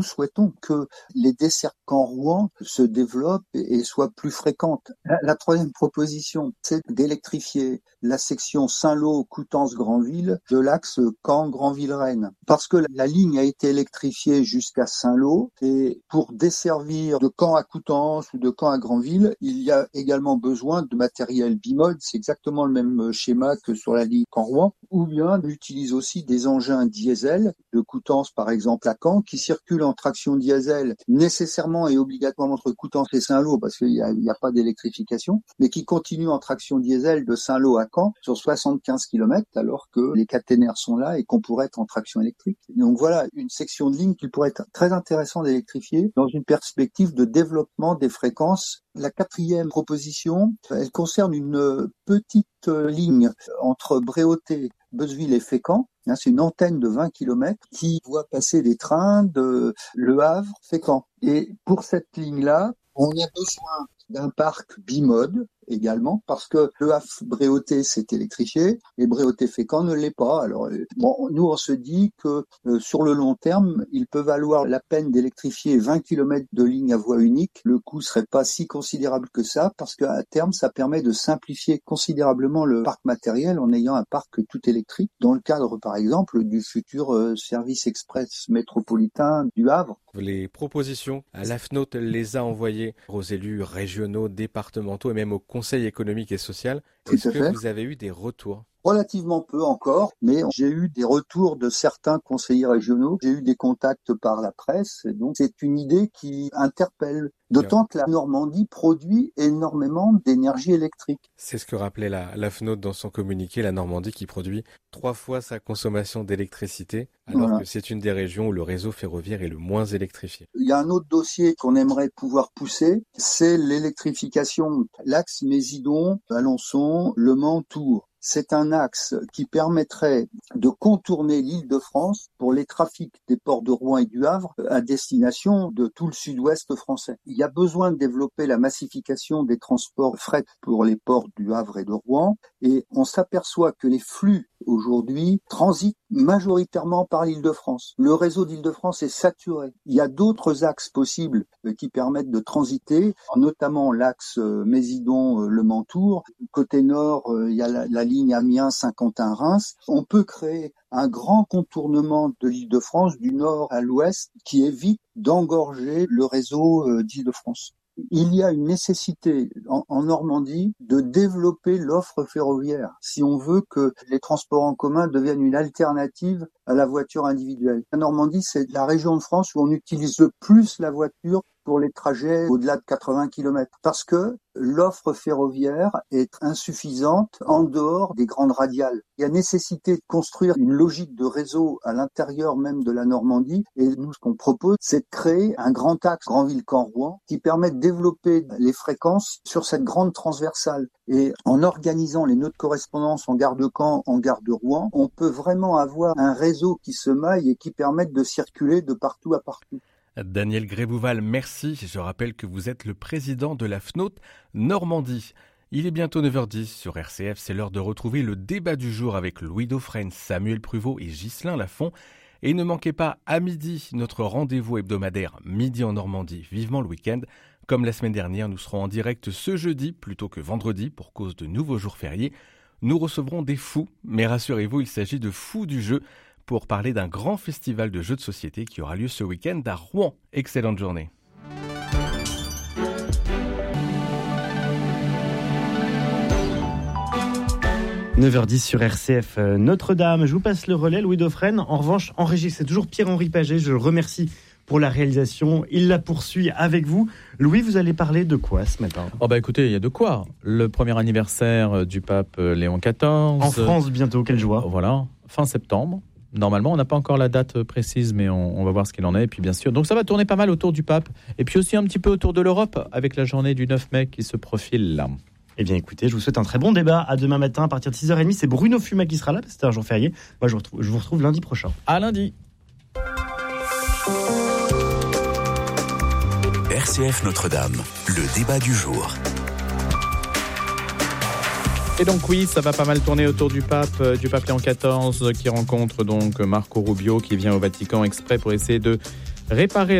Nous souhaitons que les dessertes Caen-Rouen se développent et soient plus fréquentes. La troisième proposition, c'est d'électrifier la section Saint-Lô-Coutances-Granville de l'axe Caen-Granville-Rennes. Parce que la ligne a été électrifiée jusqu'à Saint-Lô et pour desservir de Caen à Coutances ou de Caen à Granville, il y a également besoin de matériel bimode. C'est exactement le même schéma que sur la ligne Caen-Rouen. Ou bien on utilise aussi des engins diesel de Coutances par exemple à Caen qui circulent en traction diesel nécessairement et obligatoirement entre Coutances et Saint-Lô parce qu'il n'y a pas d'électrification, mais qui continuent en traction diesel de Saint-Lô à Caen sur 75 km alors que les caténaires sont là et qu'on pourrait être en traction électrique. Donc voilà une section de ligne qui pourrait être très intéressant d'électrifier dans une perspective de développement des fréquences. La quatrième proposition, elle concerne une petite ligne entre Bréauté, Beuzeville et Fécamp. C'est une antenne de 20 km qui voit passer des trains de Le Havre, Fécamp. Et pour cette ligne-là, on a besoin d'un parc bimode également parce que Le Havre Bréauté s'est électrifié et Bréauté Fécamp ne l'est pas. Alors nous on se dit que sur le long terme, il peut valoir la peine d'électrifier 20 km de ligne à voie unique. Le coût serait pas si considérable que ça parce qu'à terme ça permet de simplifier considérablement le parc matériel en ayant un parc tout électrique dans le cadre par exemple du futur service express métropolitain du Havre. Les propositions, la FNOT les a envoyées aux élus régionaux, départementaux et même au Conseil économique et social. Est-ce que vous avez eu des retours ? Relativement peu encore, mais j'ai eu des retours de certains conseillers régionaux. J'ai eu des contacts par la presse, et donc c'est une idée qui interpelle. D'autant que la Normandie produit énormément d'énergie électrique. C'est ce que rappelait la FNOT dans son communiqué, la Normandie qui produit 3 fois sa consommation d'électricité, alors que c'est une des régions où le réseau ferroviaire est le moins électrifié. Il y a un autre dossier qu'on aimerait pouvoir pousser, c'est l'électrification. L'axe Mésidon, Alençon, Le Mans, Tours. C'est un axe qui permettrait de contourner l'Île-de-France pour les trafics des ports de Rouen et du Havre à destination de tout le sud-ouest français. Il y a besoin de développer la massification des transports fret pour les ports du Havre et de Rouen et on s'aperçoit que les flux aujourd'hui transitent majoritairement par l'Île-de-France. Le réseau d'Île-de-France est saturé. Il y a d'autres axes possibles qui permettent de transiter, notamment l'axe Mésidon-Le Mans-Tours. Côté nord, il y a la ligne Amiens-Saint-Quentin-Reims. On peut créer un grand contournement de l'Île-de-France du nord à l'ouest qui évite d'engorger le réseau d'Île-de-France. Il y a une nécessité en Normandie de développer l'offre ferroviaire si on veut que les transports en commun deviennent une alternative à la voiture individuelle. La Normandie, c'est la région de France où on utilise le plus la voiture pour les trajets au-delà de 80 km parce que l'offre ferroviaire est insuffisante en dehors des grandes radiales. Il y a nécessité de construire une logique de réseau à l'intérieur même de la Normandie et nous, ce qu'on propose, c'est de créer un grand axe Granville-Caen-Rouen qui permet de développer les fréquences sur cette grande transversale. Et en organisant les nœuds de correspondance en gare de Caen, en gare de Rouen, on peut vraiment avoir un réseau qui se maille et qui permette de circuler de partout à partout. Daniel Grébouval, merci. Je rappelle que vous êtes le président de la FNOT Normandie. Il est bientôt 9h10 sur RCF. C'est l'heure de retrouver le débat du jour avec Louis Dauphren, Samuel Pruvot et Ghislain Lafont. Et ne manquez pas à midi notre rendez-vous hebdomadaire Midi en Normandie. Vivement le week-end. Comme la semaine dernière, nous serons en direct ce jeudi plutôt que vendredi pour cause de nouveaux jours fériés. Nous recevrons des fous, mais rassurez-vous, il s'agit de fous du jeu pour parler d'un grand festival de jeux de société qui aura lieu ce week-end à Rouen. Excellente journée. « 9h10 sur RCF Notre-Dame. Je vous passe le relais, Louis Dauphren. En revanche, en régie, c'est toujours Pierre-Henri Paget. Je le remercie pour la réalisation. Il la poursuit avec vous. Louis, vous allez parler de quoi ce matin ? Écoutez, il y a de quoi. Le premier anniversaire du pape Léon XIV. En France, bientôt, quelle joie. Voilà, fin septembre. Normalement, on n'a pas encore la date précise, mais on va voir ce qu'il en est. Et puis, bien sûr, donc ça va tourner pas mal autour du pape. Et puis aussi un petit peu autour de l'Europe, avec la journée du 9 mai qui se profile là. Eh bien, écoutez, je vous souhaite un très bon débat. À demain matin, à partir de 6h30. C'est Bruno Fumat qui sera là, parce que c'est un jour férié. Moi, je vous retrouve lundi prochain. À lundi. RCF Notre-Dame, le débat du jour. Et donc oui, ça va pas mal tourner autour du pape Léon XIV qui rencontre donc Marco Rubio qui vient au Vatican exprès pour essayer de réparer